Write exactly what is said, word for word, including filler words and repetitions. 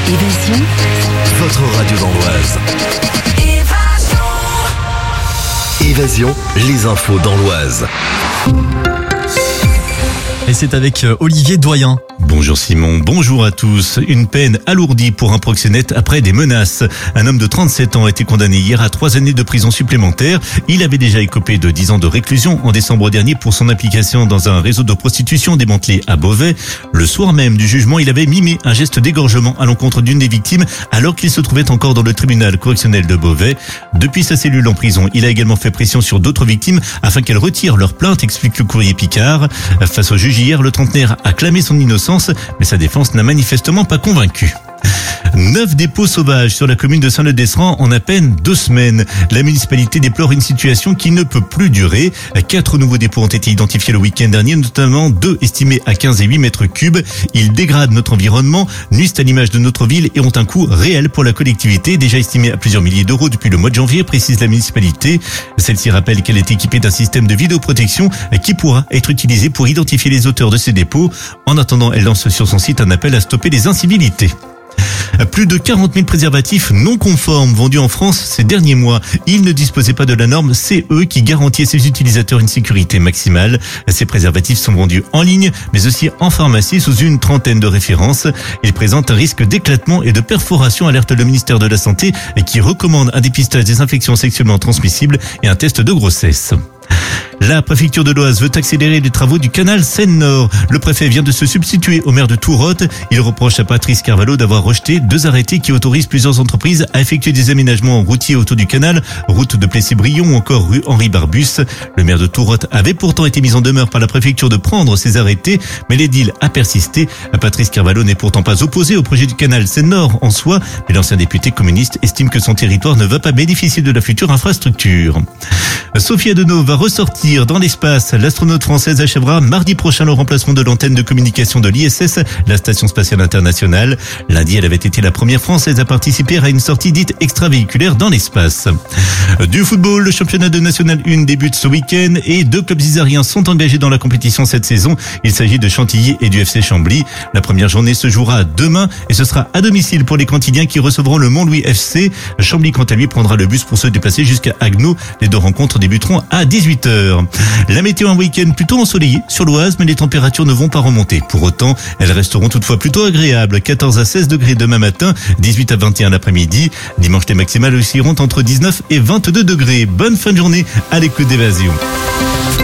Évasion, votre radio dans l'Oise. Évasion, les infos dans l'Oise. Et c'est avec Olivier Doyen. Bonjour Simon, bonjour à tous. Une peine alourdie pour un proxénète après des menaces. Un homme de trente-sept ans a été condamné hier à trois années de prison supplémentaire. Il avait déjà écopé de dix ans de réclusion en décembre dernier pour son implication dans un réseau de prostitution démantelé à Beauvais. Le soir même du jugement, il avait mimé un geste d'égorgement à l'encontre d'une des victimes alors qu'il se trouvait encore dans le tribunal correctionnel de Beauvais. Depuis sa cellule en prison, il a également fait pression sur d'autres victimes afin qu'elles retirent leur plainte, explique le courrier Picard. Face au juge hier, le trentenaire a clamé son innocence, mais sa défense n'a manifestement pas convaincu. Neuf dépôts sauvages sur la commune de Saint-Leu-d'Esserand en à peine deux semaines. La municipalité déplore une situation qui ne peut plus durer. Quatre nouveaux dépôts ont été identifiés le week-end dernier, notamment deux estimés à quinze et huit mètres cubes. Ils dégradent notre environnement, nuisent à l'image de notre ville et ont un coût réel pour la collectivité, déjà estimé à plusieurs milliers d'euros depuis le mois de janvier, précise la municipalité. Celle-ci rappelle qu'elle est équipée d'un système de vidéoprotection qui pourra être utilisé pour identifier les auteurs de ces dépôts. En attendant, elle lance sur son site un appel à stopper les incivilités. Plus de quarante mille préservatifs non conformes vendus en France ces derniers mois. Ils ne disposaient pas de la norme C E qui garantit à ses utilisateurs une sécurité maximale. Ces préservatifs sont vendus en ligne, mais aussi en pharmacie sous une trentaine de références. Ils présentent un risque d'éclatement et de perforation, alerte le ministère de la Santé, qui recommande un dépistage des infections sexuellement transmissibles et un test de grossesse. La préfecture de l'Oise veut accélérer les travaux du canal Seine-Nord. Le préfet vient de se substituer au maire de Tourotte. Il reproche à Patrice Carvalho d'avoir rejeté deux arrêtés qui autorisent plusieurs entreprises à effectuer des aménagements routiers autour du canal, route de Plessis-Brion ou encore rue Henri Barbus. Le maire de Tourotte avait pourtant été mis en demeure par la préfecture de prendre ces arrêtés, mais l'édile a persisté. Patrice Carvalho n'est pourtant pas opposé au projet du canal Seine-Nord en soi, mais l'ancien député communiste estime que son territoire ne va pas bénéficier de la future infrastructure. Sophie Adenau va ressortir dans l'espace. L'astronaute française achèvera mardi prochain le remplacement de l'antenne de communication de l'I S S, la Station Spatiale Internationale. Lundi, elle avait été la première française à participer à une sortie dite extravéhiculaire dans l'espace. Du football, le championnat de National un débute ce week-end et deux clubs isariens sont engagés dans la compétition cette saison. Il s'agit de Chantilly et du F C Chambly. La première journée se jouera demain et ce sera à domicile pour les Cantiliens qui recevront le Montlouis F C. Chambly, quant à lui, prendra le bus pour se déplacer jusqu'à Haguenau. Les deux rencontres débuteront à dix-huit heures. La météo un week-end plutôt ensoleillé sur l'Oise, mais les températures ne vont pas remonter. Pour autant, elles resteront toutefois plutôt agréables. quatorze à seize degrés demain matin, dix-huit à vingt et un l'après-midi. Dimanche, les maximales oscilleront entre dix-neuf et vingt-deux degrés. Bonne fin de journée à l'écoute d'Évasion.